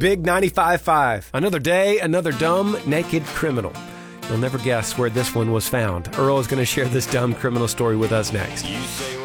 Big 95.5. Another day, another dumb, naked criminal. You'll never guess where this one was found. Earl is going to share this dumb criminal story with us next. You say